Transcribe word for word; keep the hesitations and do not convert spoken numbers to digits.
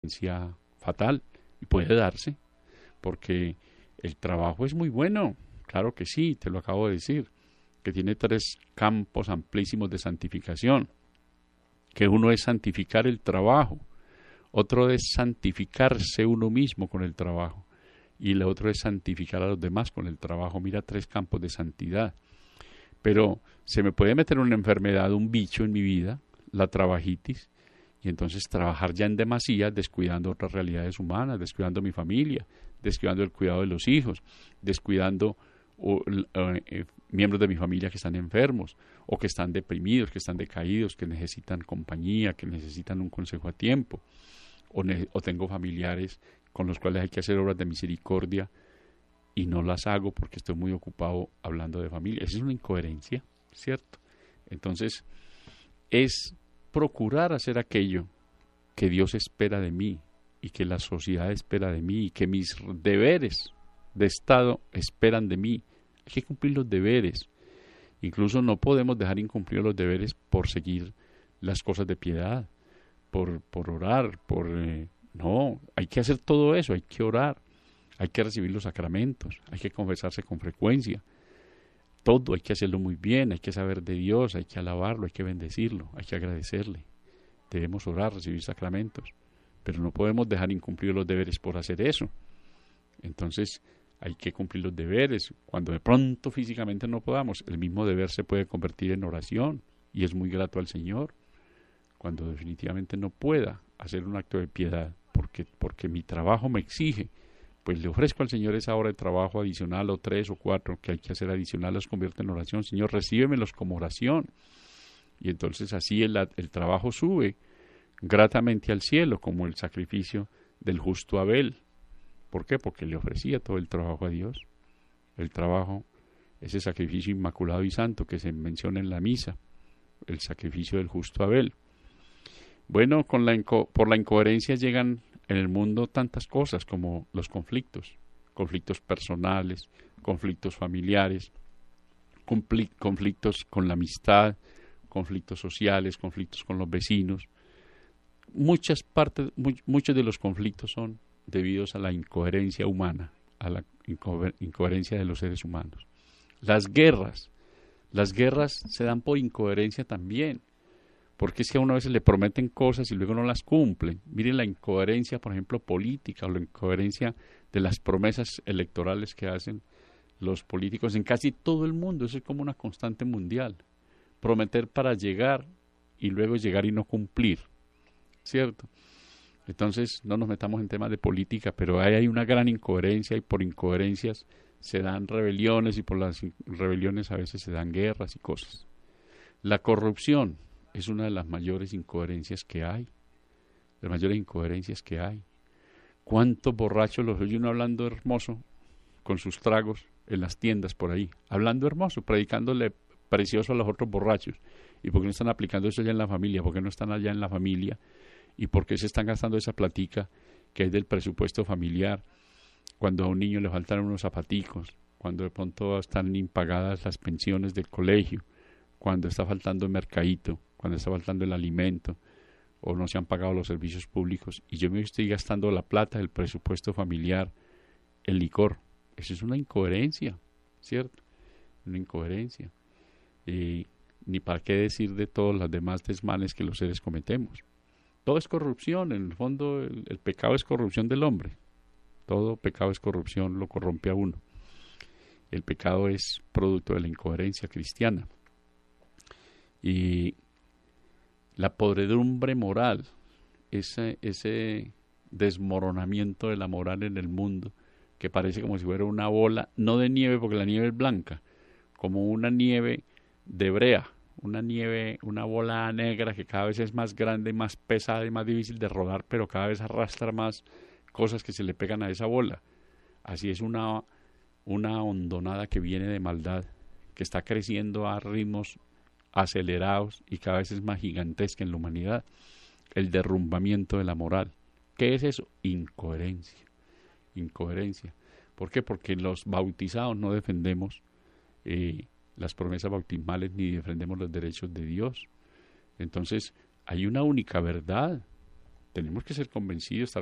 consecuencia fatal y puede darse porque el trabajo es muy bueno, claro que sí, te lo acabo de decir, que tiene tres campos amplísimos de santificación, que uno es santificar el trabajo, otro es santificarse uno mismo con el trabajo y el otro es santificar a los demás con el trabajo. Mira, tres campos de santidad. Pero se me puede meter una enfermedad, un bicho en mi vida, la trabajitis, y entonces trabajar ya en demasía, descuidando otras realidades humanas, descuidando mi familia, descuidando el cuidado de los hijos, descuidando o, eh, miembros de mi familia que están enfermos, o que están deprimidos, que están decaídos, que necesitan compañía, que necesitan un consejo a tiempo, o, ne o tengo familiares con los cuales hay que hacer obras de misericordia, y no las hago porque estoy muy ocupado hablando de familia. Esa es una incoherencia, ¿cierto? Entonces, es procurar hacer aquello que Dios espera de mí y que la sociedad espera de mí y que mis deberes de Estado esperan de mí. Hay que cumplir los deberes. Incluso no podemos dejar incumplidos los deberes por seguir las cosas de piedad, por, por orar, por... Eh, no, hay que hacer todo eso, hay que orar. Hay que recibir los sacramentos, hay que confesarse con frecuencia. Todo hay que hacerlo muy bien, hay que saber de Dios, hay que alabarlo, hay que bendecirlo, hay que agradecerle. Debemos orar, recibir sacramentos, pero no podemos dejar incumplidos los deberes por hacer eso. Entonces hay que cumplir los deberes. Cuando de pronto físicamente no podamos, el mismo deber se puede convertir en oración y es muy grato al Señor. Cuando definitivamente no pueda hacer un acto de piedad, porque, porque mi trabajo me exige, pues le ofrezco al Señor esa hora de trabajo adicional o tres o cuatro que hay que hacer adicional, los convierte en oración. Señor, recíbemelos como oración. Y entonces así el, el trabajo sube gratamente al cielo, como el sacrificio del justo Abel. ¿Por qué? Porque le ofrecía todo el trabajo a Dios. El trabajo, ese sacrificio inmaculado y santo que se menciona en la misa, el sacrificio del justo Abel. Bueno, con la por la incoherencia llegan en el mundo tantas cosas como los conflictos, conflictos personales, conflictos familiares, conflictos con la amistad, conflictos sociales, conflictos con los vecinos. Muchas partes, muchos de los conflictos son debidos a la incoherencia humana, a la inco incoherencia de los seres humanos. Las guerras, las guerras se dan por incoherencia también. Porque es que a uno a veces le prometen cosas y luego no las cumplen. Miren la incoherencia, por ejemplo, política, o la incoherencia de las promesas electorales que hacen los políticos en casi todo el mundo. Eso es como una constante mundial. Prometer para llegar y luego llegar y no cumplir, ¿cierto? Entonces, no nos metamos en temas de política, pero ahí hay una gran incoherencia y por incoherencias se dan rebeliones y por las rebeliones a veces se dan guerras y cosas. La corrupción es una de las mayores incoherencias que hay, de las mayores incoherencias que hay. ¿Cuántos borrachos los oye uno hablando hermoso con sus tragos en las tiendas por ahí? Hablando hermoso, predicándole precioso a los otros borrachos. ¿Y por qué no están aplicando eso allá en la familia? ¿Por qué no están allá en la familia? ¿Y por qué se están gastando esa platica que es del presupuesto familiar cuando a un niño le faltan unos zapaticos, cuando de pronto están impagadas las pensiones del colegio, cuando está faltando el mercadito, cuando está faltando el alimento, o no se han pagado los servicios públicos, y yo me estoy gastando la plata del presupuesto familiar, el licor? Eso es una incoherencia, ¿cierto? Una incoherencia. Y ni para qué decir de todos los demás desmanes que los seres cometemos. Todo es corrupción, en el fondo el, el pecado es corrupción del hombre. Todo pecado es corrupción, lo corrompe a uno. El pecado es producto de la incoherencia cristiana. Y la podredumbre moral, ese, ese desmoronamiento de la moral en el mundo, que parece como si fuera una bola, no de nieve porque la nieve es blanca, como una nieve de brea, una nieve, una bola negra que cada vez es más grande, más pesada y más difícil de rodar, pero cada vez arrastra más cosas que se le pegan a esa bola. Así es una, una hondonada que viene de maldad, que está creciendo a ritmos acelerados y cada vez es más gigantesca en la humanidad. El derrumbamiento de la moral. ¿Qué es eso? Incoherencia. Incoherencia. ¿Por qué? Porque los bautizados no defendemos eh, las promesas bautismales ni defendemos los derechos de Dios. Entonces, hay una única verdad. tenemos que ser convencidos, estar